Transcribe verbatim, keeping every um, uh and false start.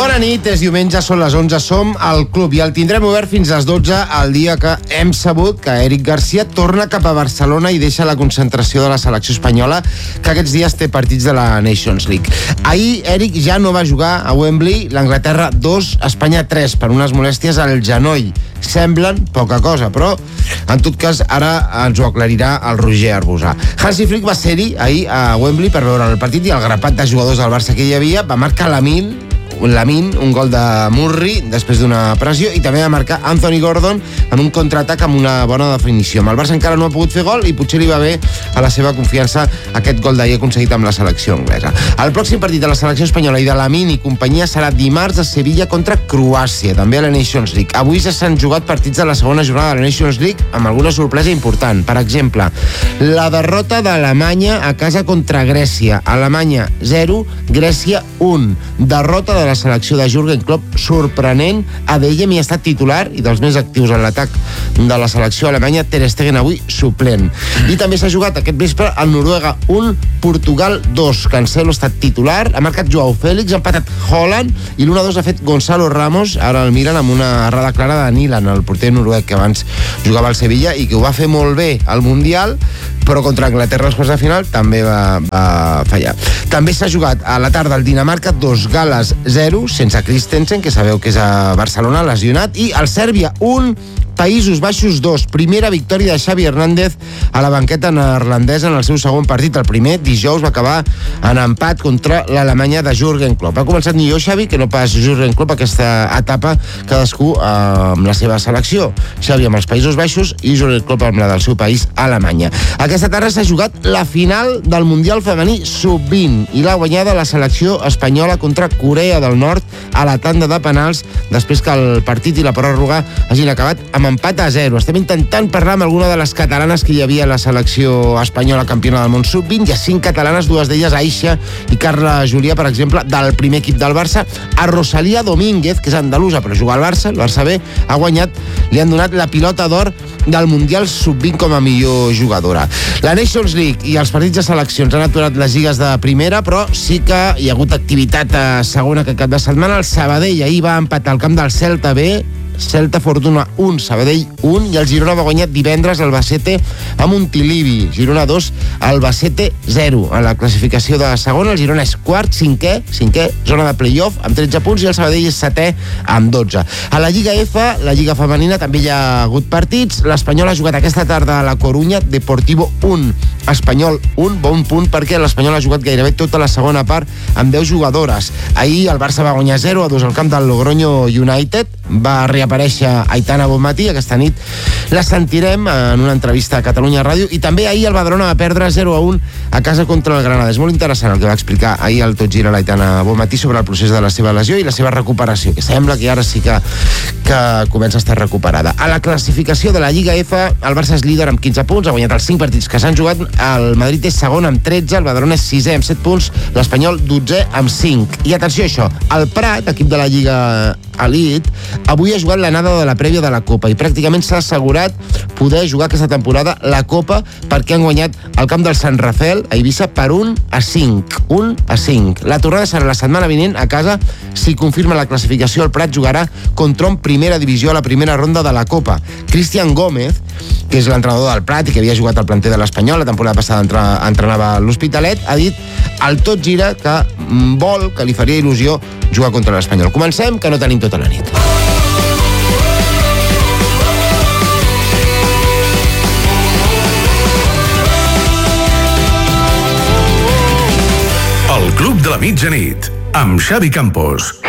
Bona nit, és diumenge, són les onze, som al club i el tindrem obert fins a les dotze el dia que hem sabut que Eric Garcia torna cap a Barcelona i deixa la concentració de la selecció espanyola, que aquests dies té partits de la Nations League. Ahir Eric ja no va jugar a Wembley, l'Anglaterra dos, Espanya tres, per unes molèsties al genoll. Semblen poca cosa, però en tot cas ara ens ho aclarirà el Roger Arbusà. Hansi Flick va ser-hi ahir a Wembley per veure el partit i el grapat de jugadors del Barça que hi havia va marcar Lamine Lamin, un gol de Murri després d'una pressió, i també va marcar Anthony Gordon en un contraatac amb una bona definició. Amb el Barça encara no ha pogut fer gol i potser li va bé a la seva confiança aquest gol d'ahir aconseguit amb la selecció anglesa. El pròxim partit de la selecció espanyola i de Lamin i companyia serà dimarts a Sevilla contra Croàcia, també a la Nations League. Avui ja s'han jugat partits de la segona jornada de la Nations League amb alguna sorpresa important. Per exemple, la derrota d'Alemanya a casa contra Grècia. Alemanya zero, Grècia un. Derrota de la selecció de Jürgen Klopp sorprenent. Adeyemi hi ha estat titular i dels més actius en l'atac de la selecció alemanya, Ter Stegen avui suplent. I també s'ha jugat aquest vespre al Noruega un, Portugal dos. Cancelo ha estat titular, ha marcat Joao Félix, ha empatat Haaland i l'u a dos ha fet Gonzalo Ramos, ara el miren amb una errada clara de Nilan, el porter noruec que abans jugava al Sevilla i que ho va fer molt bé al Mundial, però contra Anglaterra als quarts de final també va, va fallar. També s'ha jugat a la tarda al Dinamarca dos, Gales zero, sense Christensen, que sabeu que és a Barcelona, lesionat, i al Sèrbia un, Països Baixos dos. Primera victòria de Xavi Hernández a la banqueta neerlandesa en el seu segon partit. El primer dijous va acabar en empat contra l'Alemanya de Jürgen Klopp. Ha començat millor Xavi que no pas Jürgen Klopp aquesta etapa, cadascú eh, amb la seva selecció. Xavi amb els Països Baixos i Jürgen Klopp amb la del seu país, Alemanya. Aquesta tarda s'ha jugat la final del Mundial femení sub vint i l'ha guanyada la selecció espanyola contra Corea del Nord a la tanda de penals, després que el partit i la pròrroga hagin acabat amb empat a zero. Estem intentant parlar amb alguna de les catalanes que hi havia a la selecció espanyola campiona del món sub vint. Hi ha cinc catalanes, dues d'elles Aisha i Carla Julià, per exemple, del primer equip del Barça. A Rosalía Domínguez, que és andalusa però juga al Barça, el Barça B, ha guanyat, li han donat la pilota d'or del Mundial sub vint com a millor jugadora. La Nations League i els partits de seleccions han aturat les lligues de primera, però sí que hi ha hagut activitat a segona que cap de setmana. El Sabadell ahir va empatar al camp del Celta B, Celta Fortuna un, Sabadell un, i el Girona va guanyar divendres el Albacete a Montilivi. Girona dos, Albacete zero. A la classificació de segona, el Girona és quart, cinquè, cinquè, zona de playoff, amb tretze punts, i el Sabadell és setè amb dotze. A la Lliga F, la Lliga Femenina, també hi ha hagut partits. L'Espanyol ha jugat aquesta tarda a la Corunya, Deportivo un, Espanyol un, bon punt, perquè l'Espanyol ha jugat gairebé tota la segona part amb deu jugadores. Ahir el Barça va guanyar zero a dos al camp del Logroño United, va reaparèixer Aitana Bonmatí, aquesta nit la sentirem en una entrevista a Catalunya Ràdio, i també ahir el Badalona va perdre zero a un a casa contra el Granada. És molt interessant el que va explicar ahir el Tot Gira l'Aitana Bonmatí sobre el procés de la seva lesió i la seva recuperació, que sembla que ara sí que, que comença a estar recuperada. A la classificació de la Lliga F, el Barça és líder amb quinze punts, ha guanyat els cinc partits que s'han jugat, el Madrid és segon amb tretze, el Badalona és sisè amb set punts, l'Espanyol dotzè amb cinc. I atenció a això, el Prat, equip de la Lliga Elite, avui ha jugat l'anada de la prèvia de la Copa i pràcticament s'ha assegurat poder jugar aquesta temporada la Copa, perquè han guanyat el camp del Sant Rafael a Eivissa per un a cinc. un a cinc. La tornada serà la setmana vinent a casa. Si confirma la classificació, el Prat jugarà contra un primera divisió a la primera ronda de la Copa. Cristian Gómez, que és l'entrenador del Prat i que havia jugat al planter de l'Espanyol, la temporada passada entrenava l'Hospitalet, ha dit al Tot Gira que vol, que li faria il·lusió jugar contra l'Espanyol. Comencem, que no tenim tota la nit. El Club de la Mitjanit, amb Xavi Campos.